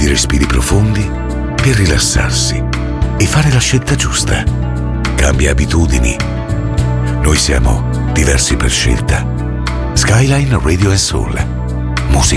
respiri profondi per rilassarsi e fare la scelta giusta. Cambia abitudini. Noi siamo diversi per scelta. Skyline Radio & Soul. Musica